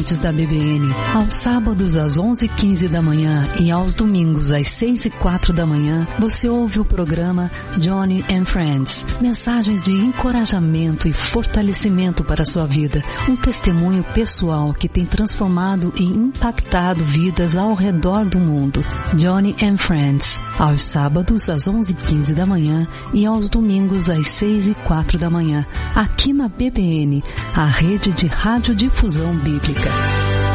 ouvintes da BBN. Aos sábados às 11h15 da manhã e aos domingos às 6h04 da manhã, você ouve o programa Johnny and Friends. Mensagens de encorajamento e fortalecimento para a sua vida. Um testemunho pessoal que tem transformado e impactado vidas ao redor do mundo. Johnny and Friends. Aos sábados às 11h15 da manhã e aos domingos às 6h04 da manhã. Aqui na BBN, a rede de radiodifusão bíblica.